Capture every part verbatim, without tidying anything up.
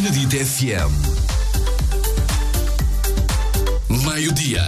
Benedito F M. Meio-dia.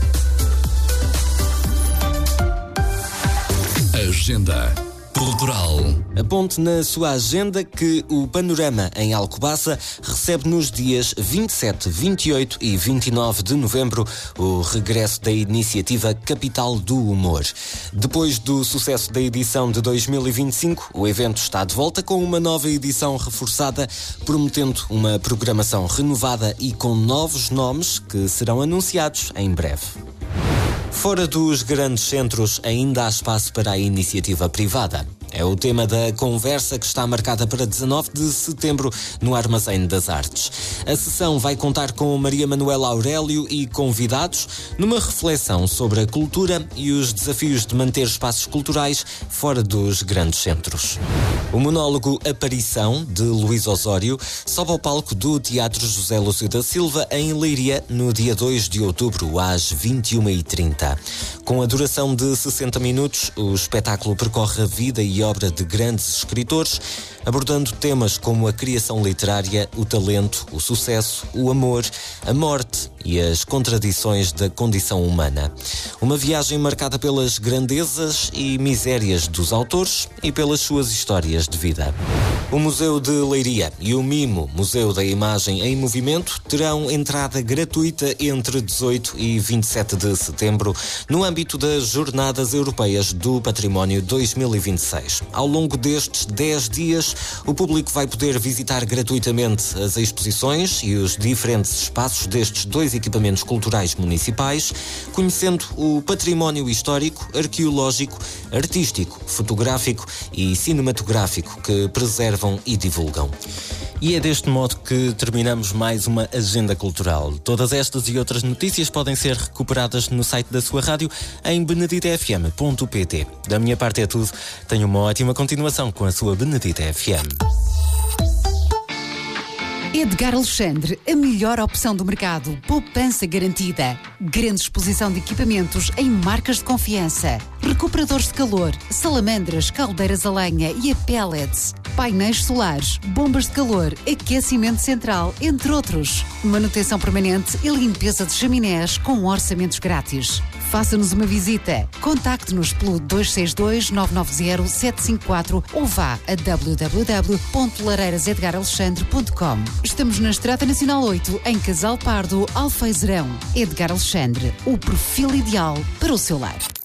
Agenda Cultural. Aponte na sua agenda que o Panorama em Alcobaça recebe nos dias vinte e sete, vinte e oito e vinte e nove de novembro o regresso da iniciativa Capital do Humor. Depois do sucesso da edição de dois mil e vinte e cinco, o evento está de volta com uma nova edição reforçada, prometendo uma programação renovada e com novos nomes que serão anunciados em breve. Fora dos grandes centros, ainda há espaço para a iniciativa privada. É o tema da conversa que está marcada para dezanove de setembro no Armazém das Artes. A sessão vai contar com Maria Manuela Aurélio e convidados numa reflexão sobre a cultura e os desafios de manter espaços culturais fora dos grandes centros. O monólogo Aparição, de Luís Osório, sobe ao palco do Teatro José Lúcio da Silva, em Leiria, no dia dois de outubro, às vinte e uma e trinta. Com a duração de sessenta minutos, o espetáculo percorre a vida e obra de grandes escritores, abordando temas como a criação literária, o talento, o sucesso, o amor, a morte e as contradições da condição humana. Uma viagem marcada pelas grandezas e misérias dos autores e pelas suas histórias de vida. O Museu de Leiria e o MIMO, Museu da Imagem em Movimento, terão entrada gratuita entre dezoito e vinte e sete de setembro, no âmbito das Jornadas Europeias do Património dois mil e vinte e seis. Ao longo destes dez dias, o público vai poder visitar gratuitamente as exposições e os diferentes espaços destes dois equipamentos culturais municipais, conhecendo o património histórico, arqueológico, artístico, fotográfico e cinematográfico que preservam e divulgam. E é deste modo que terminamos mais uma agenda cultural. Todas estas e outras notícias podem ser recuperadas no site da sua rádio em benedito f m ponto p t. Da minha parte é tudo. Tenha uma ótima continuação com a sua Benedito F M. Edgar Alexandre, a melhor opção do mercado. Poupança garantida. Grande exposição de equipamentos em marcas de confiança. Recuperadores de calor, salamandras, caldeiras a lenha e a pellets. Painéis solares, bombas de calor, aquecimento central, entre outros. Manutenção permanente e limpeza de chaminés com orçamentos grátis. Faça-nos uma visita. Contacte-nos pelo dois seis dois, nove nove zero, sete cinco quatro ou vá a w w w ponto lareiras edgar alexandre ponto com. Estamos na Estrada Nacional oito, em Casal Pardo, Alfeizerão. Edgar Alexandre, o perfil ideal para o seu lar.